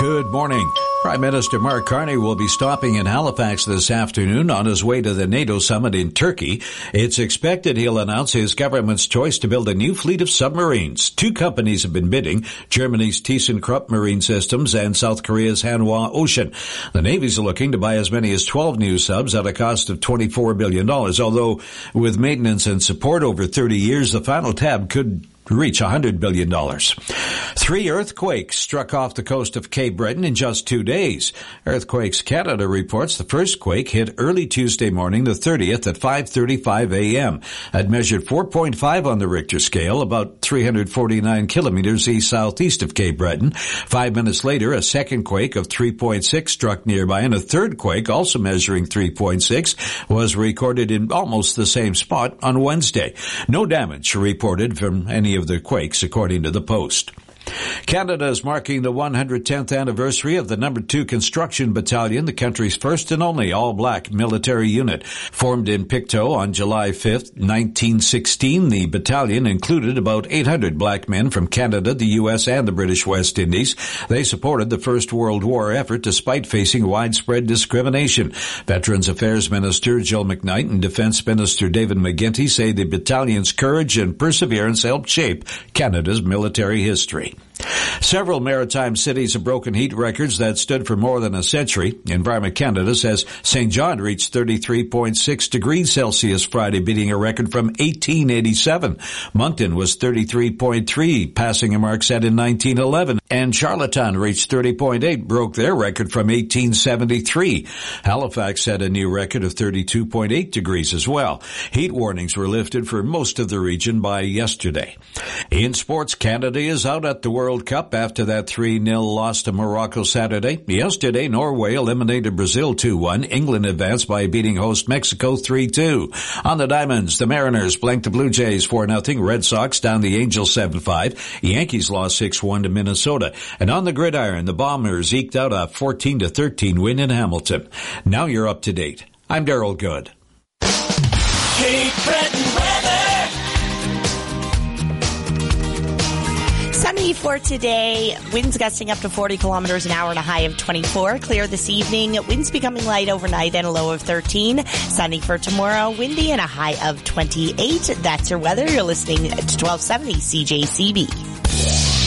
Good morning. Prime Minister Mark Carney will be stopping in Halifax this afternoon on his way to the NATO summit in Turkey. It's expected he'll announce his government's choice to build a new fleet of submarines. Two companies have been bidding, Germany's ThyssenKrupp Marine Systems and South Korea's Hanwha Ocean. The Navy's looking to buy as many as 12 new subs at a cost of $24 billion, although with maintenance and support over 30 years, the final tab could reach $100 billion. 3 earthquakes struck off the coast of Cape Breton in just 2 days. Earthquakes Canada reports the first quake hit early Tuesday morning, the 30th at 5:35 a.m. It measured 4.5 on the Richter scale, about 349 kilometers east-southeast of Cape Breton. 5 minutes later, a second quake of 3.6 struck nearby, and a third quake, also measuring 3.6, was recorded in almost the same spot on Wednesday. No damage reported from any of the quakes, according to the Post. Canada is marking the 110th anniversary of the No. 2 Construction Battalion, the country's first and only all-black military unit. Formed in Pictou on July 5th, 1916, the battalion included about 800 black men from Canada, the U.S., and the British West Indies. They supported the First World War effort despite facing widespread discrimination. Veterans Affairs Minister Jill McKnight and Defense Minister David McGuinty say the battalion's courage and perseverance helped shape Canada's military history. Several maritime cities have broken heat records that stood for more than a century. Environment Canada says St. John reached 33.6 degrees Celsius Friday, beating a record from 1887. Moncton was 33.3, passing a mark set in 1911. And Charlottetown reached 30.8, broke their record from 1873. Halifax set a new record of 32.8 degrees as well. Heat warnings were lifted for most of the region by yesterday. In sports, Canada is out at the World Cup after that 3-0 loss to Morocco Saturday. Yesterday, Norway eliminated Brazil 2-1. England advanced by beating host Mexico 3-2. On the Diamonds, the Mariners blanked the Blue Jays 4-0. Red Sox down the Angels 7-5. Yankees lost 6-1 to Minnesota. And on the gridiron, the Bombers eked out a 14-13 win in Hamilton. Now you're up to date. I'm Darryl Good. Cape Breton weather. Sunny for today. Winds gusting up to 40 kilometers an hour and a high of 24. Clear this evening. Winds becoming light overnight and a low of 13. Sunny for tomorrow. Windy and a high of 28. That's your weather. You're listening to 1270 CJCB.